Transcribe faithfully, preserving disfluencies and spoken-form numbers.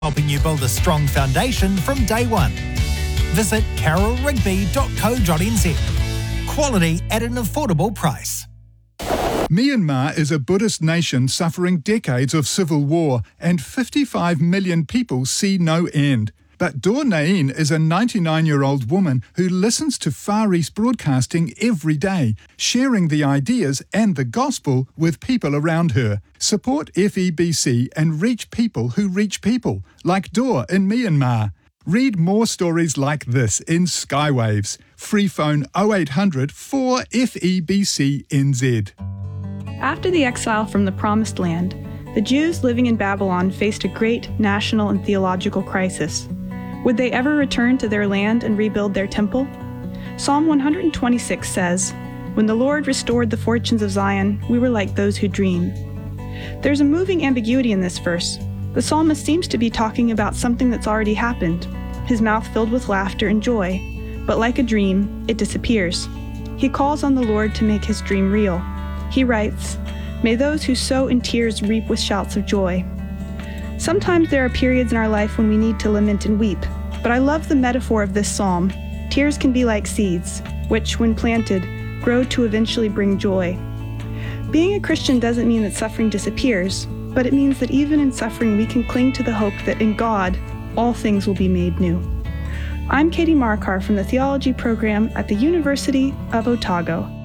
helping you build a strong foundation from day one. Visit carroll rigby dot co dot n z. Quality at an affordable price. Myanmar is a Buddhist nation suffering decades of civil war, and fifty-five million people see no end. But Dor Nain is a ninety-nine-year-old woman who listens to Far East Broadcasting every day, sharing the ideas and the gospel with people around her. Support F E B C and reach people who reach people, like Dor in Myanmar. Read more stories like this in Skywaves. Free phone oh eight hundred four F E B C N Z. After the exile from the Promised Land, the Jews living in Babylon faced a great national and theological crisis. Would they ever return to their land and rebuild their temple? Psalm one hundred twenty-six says, "When the Lord restored the fortunes of Zion, we were like those who dream." There's a moving ambiguity in this verse. The psalmist seems to be talking about something that's already happened, his mouth filled with laughter and joy, but like a dream, it disappears. He calls on the Lord to make his dream real. He writes, "May those who sow in tears reap with shouts of joy." Sometimes there are periods in our life when we need to lament and weep, but I love the metaphor of this psalm. Tears can be like seeds, which, when planted, grow to eventually bring joy. Being a Christian doesn't mean that suffering disappears, but it means that even in suffering we can cling to the hope that in God, all things will be made new. I'm Katie Markar from the Theology program at the University of Otago.